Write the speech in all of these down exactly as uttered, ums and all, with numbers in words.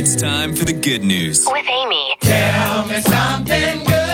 It's time for the good news. With Amy. Tell me something good.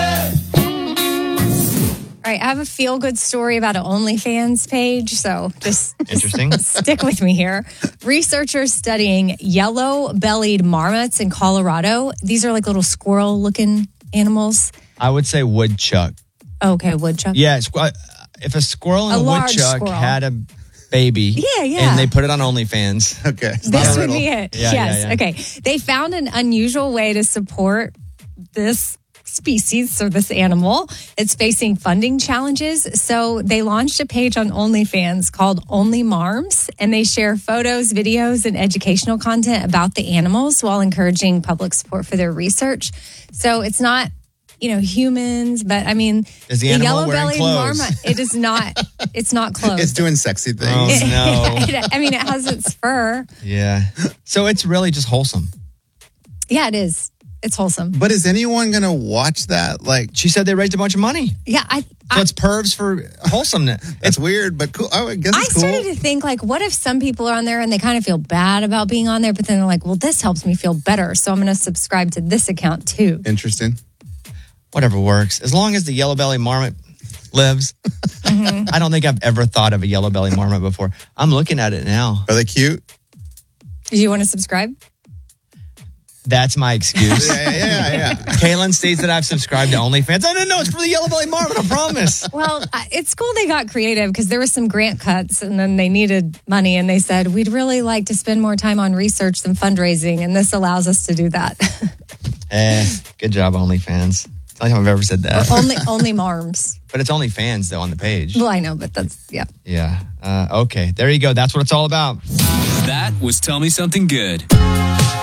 All right, I have a feel-good story about an OnlyFans page, so just, Interesting. just stick with me here. Researchers studying yellow-bellied marmots in Colorado. These are like little squirrel-looking animals. I would say woodchuck. Okay, woodchuck. Yeah, squ- if a squirrel and A a, large woodchuck squirrel. had a baby, Yeah, yeah. and they put it on OnlyFans. Okay. This would be it. Yeah, yes. yeah, yeah. Okay. They found an unusual way to support this species or this animal. It's facing funding challenges. So they launched a page on OnlyFans called Only Marms, and they share photos, videos, and educational content about the animals while encouraging public support for their research. So it's not, you know, humans, but I mean, Is the animal wearing yellow-bellied clothes? marmot, it is not, it's not clothes. It's doing sexy things. Oh, no. It- I mean, it has its fur. Yeah. So it's really just wholesome. Yeah, it is. It's wholesome. But is anyone going to watch that? Like, She said they raised a bunch of money. Yeah, I So I, it's pervs for wholesomeness. it's weird, but cool. Oh, I guess I it's cool. started to think, like, what if some people are on there and they kind of feel bad about being on there, but then they're like, well, this helps me feel better, so I'm going to subscribe to this account too. Interesting. Whatever works. As long as the yellow belly marmot lives. Mm-hmm. I don't think I've ever thought of a yellow belly marmot before. I'm looking at it now. Are they cute? Do you want to subscribe? That's my excuse. Yeah, yeah, yeah. Kaylin states that I've subscribed to OnlyFans. I didn't know it's for the yellow belly marmot, I promise. Well, I- it's cool they got creative because there was some grant cuts and then they needed money and they said, we'd really like to spend more time on research than fundraising, and this allows us to do that. Eh, good job, OnlyFans. It's the only time I've ever said that. only, only Marms. But it's OnlyFans, though, on the page. Well, I know, but that's, yeah. Yeah. Uh, okay. There you go. That's what it's all about. That was Tell Me Something Good.